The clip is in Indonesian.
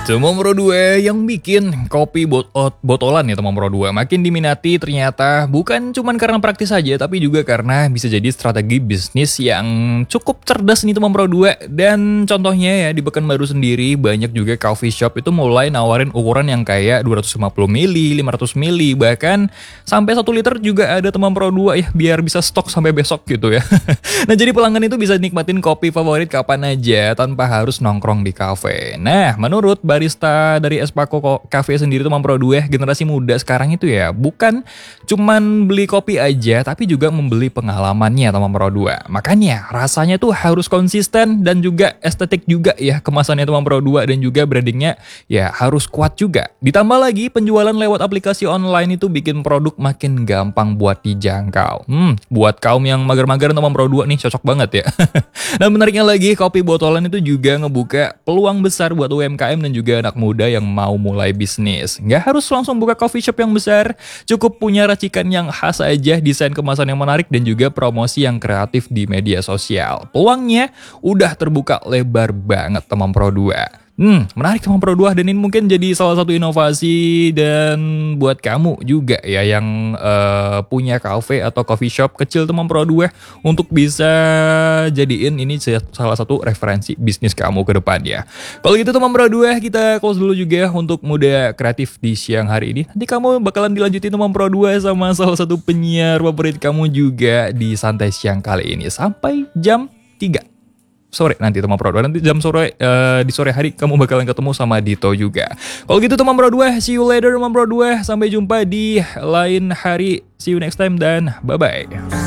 Teman Pro 2 yang bikin kopi botolan ya teman Pro 2 makin diminati ternyata bukan cuma karena praktis saja tapi juga karena bisa jadi strategi bisnis yang cukup cerdas nih teman Pro 2. Dan contohnya ya di Pekanbaru sendiri banyak juga coffee shop itu mulai nawarin ukuran yang kayak 250 ml, 500 ml, bahkan sampai 1 liter juga ada teman Pro 2 ya biar bisa stok sampai besok gitu ya. Nah jadi pelanggan itu bisa nikmatin kopi favorit kapan aja tanpa harus nongkrong di kafe. Nah menurut barista dari Espako Cafe sendiri tuh Mam Pro 2, generasi muda sekarang itu ya bukan cuman beli kopi aja tapi juga membeli pengalamannya teman Pro 2. Makanya rasanya tuh harus konsisten dan juga estetik juga ya kemasannya teman Pro 2 dan juga brandingnya ya harus kuat juga. Ditambah lagi penjualan lewat aplikasi online itu bikin produk makin gampang buat dijangkau. Buat kaum yang mager-mager teman Pro 2 nih cocok banget ya. Dan menariknya lagi kopi botolan itu juga ngebuka peluang besar buat UMKM dan juga anak muda yang mau mulai bisnis. Nggak harus langsung buka coffee shop yang besar, cukup punya racikan yang khas aja, desain kemasan yang menarik, dan juga promosi yang kreatif di media sosial. Peluangnya udah terbuka lebar banget teman Pro 2. Menarik teman Pro 2 dan ini mungkin jadi salah satu inovasi dan buat kamu juga ya yang punya cafe atau coffee shop kecil teman Pro 2 untuk bisa jadiin ini salah satu referensi bisnis kamu ke depan ya. Kalau gitu teman Pro 2 kita close dulu juga untuk Muda Kreatif di siang hari ini. Nanti kamu bakalan dilanjutin teman Pro 2 sama salah satu penyiar favorit kamu juga di Santai Siang kali ini sampai jam 3 sore nanti teman Pro 2. Nanti jam sore di sore hari kamu bakalan ketemu sama Dito juga. Kalau gitu teman Pro 2, see you later teman Pro 2. Sampai jumpa di lain hari. See you next time dan bye-bye.